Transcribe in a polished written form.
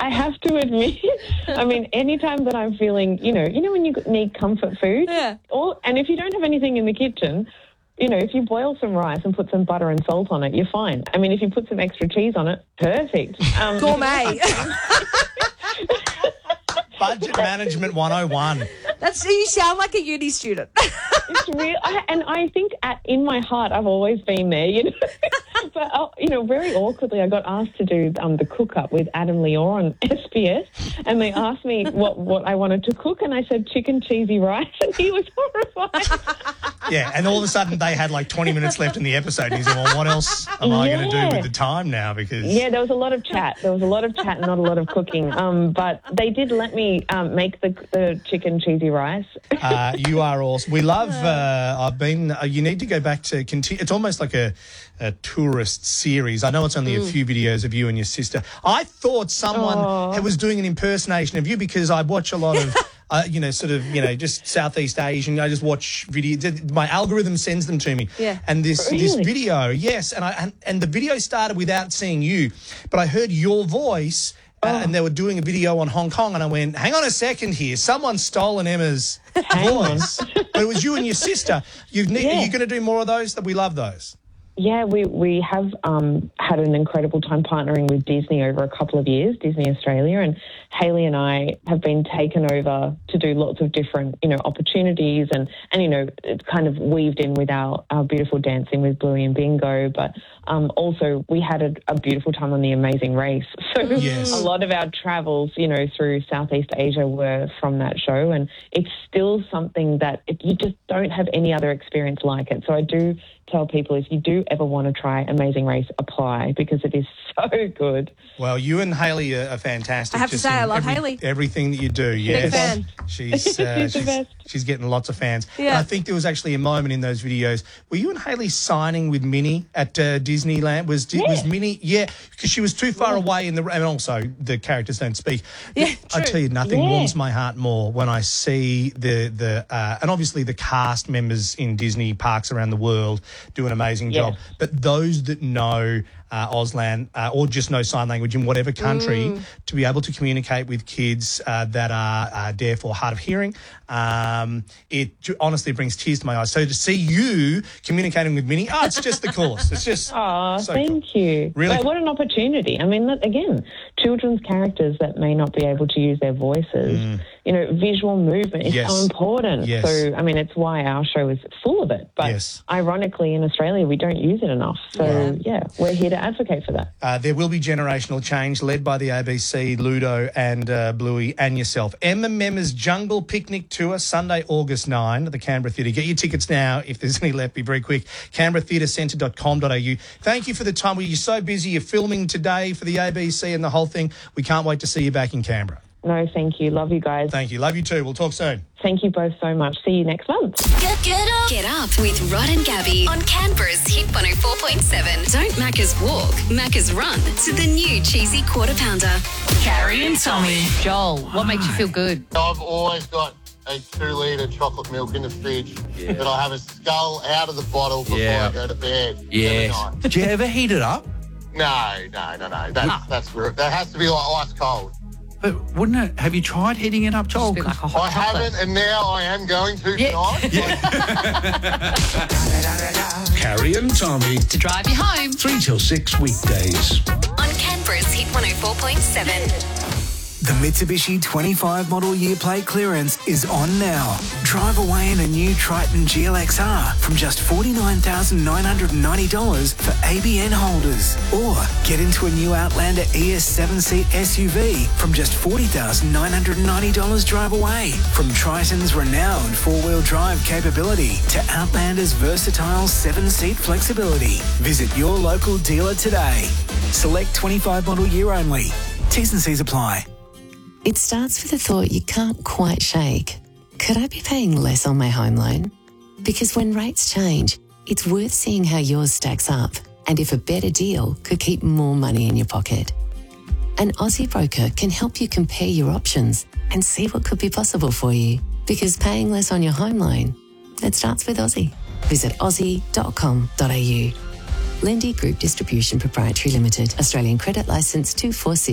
I have to admit, I mean, anytime that I'm feeling, when you need comfort food, and if you don't have anything in the kitchen, if you boil some rice and put some butter and salt on it, you're fine. I mean, if you put some extra cheese on it, perfect. Gourmet. Budget Management 101. You sound like a uni student. It's real, and I think in my heart I've always been there, But very awkwardly, I got asked to do the cook up with Adam Lior on SBS, and they asked me what I wanted to cook, and I said chicken cheesy rice, and he was horrified. Yeah, and all of a sudden they had like 20 minutes left in the episode, and he said, "Well, what else am I going to do with the time now?" Because there was a lot of chat. There was a lot of chat, and not a lot of cooking. But they did let me make the chicken cheesy rice. You are awesome. We love. I've been. You need to go back to continue. It's almost like a tourist series. I know it's only a few videos of you and your sister. I thought someone was doing an impersonation of you because I watch a lot of. Just Southeast Asian. I just watch videos. My algorithm sends them to me. Yeah. And this video, yes, and the video started without seeing you, but I heard your voice. And they were doing a video on Hong Kong, and I went, hang on a second here. Someone's stolen Emma's voice. But it was you and your sister. Are you going to do more of those? We love those. Yeah, we have had an incredible time partnering with Disney over a couple of years, Disney Australia, and Hayley and I have been taken over to do lots of different, opportunities and it's kind of weaved in with our beautiful Dancing with Bluey and Bingo, but also we had a beautiful time on The Amazing Race. So a lot of our travels, through Southeast Asia were from that show, and it's still something that you just don't have any other experience like it. So I do tell people, if you do ever want to try Amazing Race, apply, because it is so good. Well, you and Hayley are fantastic. I have to say, I love Hayley. Everything that you do, yes. Big fan. She's the best. She's getting lots of fans. Yeah. And I think there was actually a moment in those videos. Were you and Hayley signing with Minnie at Disneyland? Was Minnie? Yeah, because she was too far away and also the characters don't speak. Yeah, I true. tell you, nothing warms my heart more when I see the and obviously the cast members in Disney parks around the world do an amazing job. But those that know Auslan or just know sign language in whatever country, to be able to communicate with kids that are deaf or hard of hearing, it honestly brings tears to my eyes. So to see you communicating with Minnie, it's just the coolest. It's just thank you. Really, what an opportunity. I mean, again, children's characters that may not be able to use their voices, visual movement is so important. Yes. So, I mean, it's why our show is full of it. But ironically, in Australia, we don't use it enough. So, we're here to advocate for that. There will be generational change led by the ABC, Ludo and Bluey and yourself. Emma Memma's Jungle Picnic Tour, Sunday, August 9 at the Canberra Theatre. Get your tickets now if there's any left. Be very quick. CanberraTheatreCentre.com.au. Thank you for the time. You're so busy. You're filming today for the ABC and the whole thing. We can't wait to see you back in Canberra. No, thank you. Love you guys. Thank you. Love you too. We'll talk soon. Thank you both so much. See you next month. Get up with Rod and Gabby on Canberra's Hit 104.7. Don't Macca's walk, Macca's run to the new cheesy quarter pounder. Carrie and Tommy. Joel, what makes you feel good? I've always got a 2-litre chocolate milk in the fridge, but I have a skull out of the bottle before I go to bed. Yes. Do you ever heat it up? No. That's rude. That has to be like ice cold. But wouldn't it? Have you tried heating it up, Joel? Just be like a hot I haven't, and now I am going to tonight. Carrie and Tommy. To drive you home. 3 till 6 weekdays. On Canberra's Hit 104.7. The Mitsubishi 25 model year plate clearance is on now. Drive away in a new Triton GLXR from just $49,990 for ABN holders. Or get into a new Outlander ES 7-seat SUV from just $40,990 drive away. From Triton's renowned 4-wheel drive capability to Outlander's versatile 7-seat flexibility. Visit your local dealer today. Select 25 model year only. T's and C's apply. It starts with a thought you can't quite shake. Could I be paying less on my home loan? Because when rates change, it's worth seeing how yours stacks up and if a better deal could keep more money in your pocket. An Aussie broker can help you compare your options and see what could be possible for you. Because paying less on your home loan, it starts with Aussie. Visit aussie.com.au. Lendy Group Distribution Proprietary Limited. Australian Credit Licence 246.